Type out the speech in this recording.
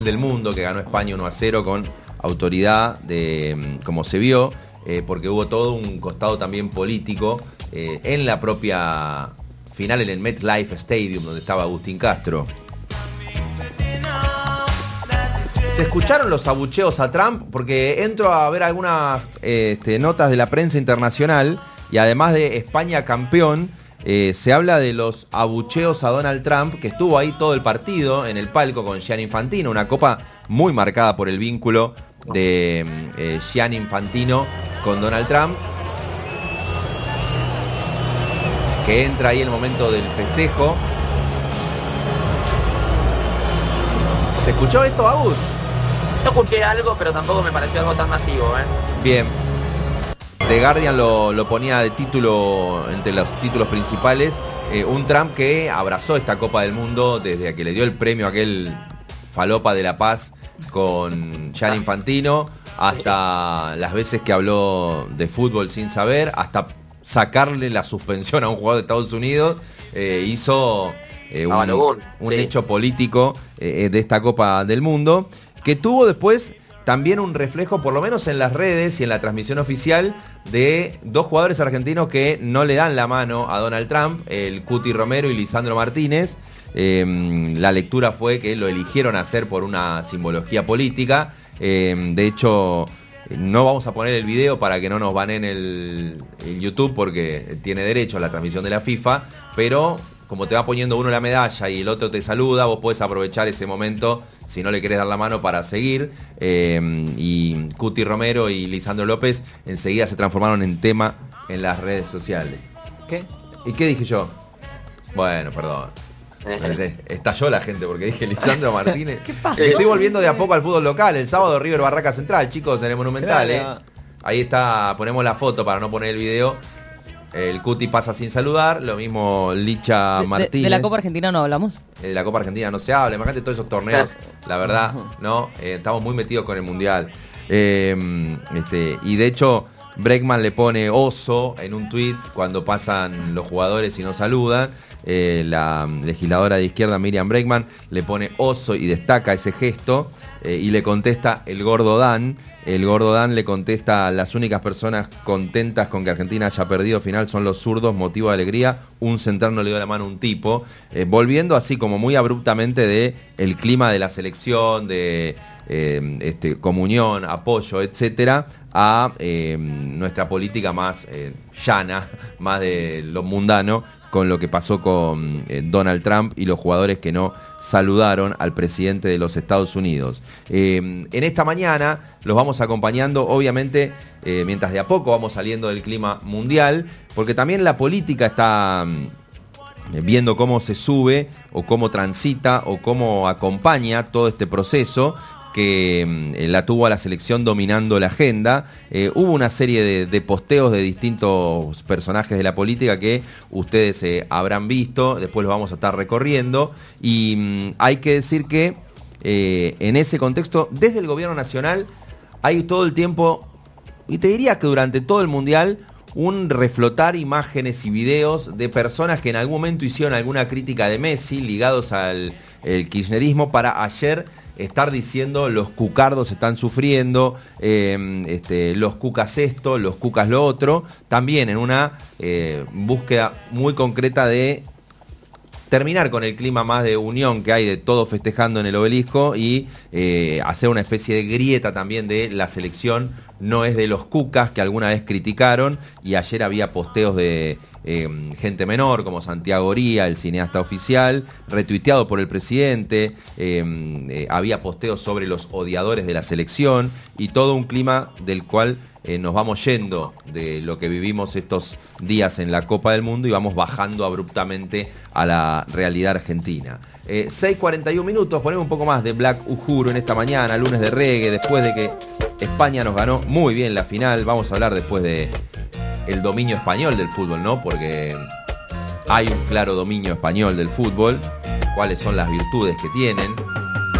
del mundo que ganó España 1-0 con autoridad de como se vio, porque hubo todo un costado también político en la propia final en el MetLife Stadium donde estaba Agustín Castro. ¿Se escucharon los abucheos a Trump? Porque entro a ver algunas notas de la prensa internacional y además de España campeón, se habla de los abucheos a Donald Trump, que estuvo ahí todo el partido en el palco con Gianni Infantino, una copa muy marcada por el vínculo de Gianni Infantino con Donald Trump, que entra ahí en el momento del festejo. ¿Se escuchó esto, Agus? Yo escuché algo, pero tampoco me pareció algo tan masivo, Bien. The Guardian lo ponía de título, entre los títulos principales, un Trump que abrazó esta Copa del Mundo desde que le dio el premio a aquel falopa de la paz con Gianni Infantino, hasta las veces que habló de fútbol sin saber, hasta sacarle la suspensión a un jugador de Estados Unidos, hizo un hecho político de esta Copa del Mundo, que tuvo después también un reflejo, por lo menos en las redes y en la transmisión oficial, de dos jugadores argentinos que no le dan la mano a Donald Trump, el Cuti Romero y Lisandro Martínez. La lectura fue que lo eligieron hacer por una simbología política. De hecho, no vamos a poner el video para que no nos baneen el YouTube, porque tiene derecho a la transmisión de la FIFA, pero como te va poniendo uno la medalla y el otro te saluda, vos podés aprovechar ese momento si no le querés dar la mano para seguir. Y Cuti Romero y Lisandro López enseguida se transformaron en tema en las redes sociales. ¿Qué? ¿Y qué dije yo? Bueno, perdón. Estalló la gente porque dije Lisandro Martínez. ¿Qué pasó? Estoy volviendo de a poco al fútbol local. El sábado River Barraca Central, chicos, en el Monumental. Claro. Ahí está, ponemos la foto para no poner el video. El Cuti pasa sin saludar, lo mismo Licha Martínez. ¿De la Copa Argentina no hablamos? De la Copa Argentina no se habla, imagínate todos esos torneos, la verdad, ¿no? Estamos muy metidos con el Mundial. Y de hecho, Bregman le pone oso en un tuit cuando pasan los jugadores y no saludan. La legisladora de izquierda Miriam Bregman le pone oso y destaca ese gesto, y le contesta el gordo Dan. El gordo Dan le contesta: las únicas personas contentas con que Argentina haya perdido final son los zurdos, motivo de alegría, un central no le dio la mano a un tipo, volviendo así como muy abruptamente de el clima de la selección, de comunión, apoyo, etcétera, a nuestra política más llana, más de lo mundano, con lo que pasó con Donald Trump y los jugadores que no saludaron al presidente de los Estados Unidos. En esta mañana los vamos acompañando, obviamente, mientras de a poco vamos saliendo del clima mundial, porque también la política está viendo cómo se sube o cómo transita o cómo acompaña todo este proceso que la tuvo a la selección dominando la agenda. Hubo una serie de posteos de distintos personajes de la política que ustedes habrán visto, después los vamos a estar recorriendo, y hay que decir que en ese contexto, desde el gobierno nacional, hay todo el tiempo, y te diría que durante todo el Mundial, un reflotar imágenes y videos de personas que en algún momento hicieron alguna crítica de Messi, ligados al kirchnerismo, para ayer estar diciendo los cucardos están sufriendo, los cucas esto, los cucas lo otro, también en una búsqueda muy concreta de terminar con el clima más de unión que hay de todos festejando en el Obelisco, y hacer una especie de grieta también de la selección no es de los cucas que alguna vez criticaron. Y ayer había posteos de gente menor como Santiago Oría, el cineasta oficial, retuiteado por el presidente. Había posteos sobre los odiadores de la selección, y todo un clima del cual nos vamos yendo de lo que vivimos estos días en la Copa del Mundo y vamos bajando abruptamente a la realidad argentina. 6:41 minutos, ponemos un poco más de Black Uhuru en esta mañana, lunes de reggae, después de que España nos ganó muy bien la final. Vamos a hablar después de el dominio español del fútbol, ¿no? Porque hay un claro dominio español del fútbol. ¿Cuáles son las virtudes que tienen?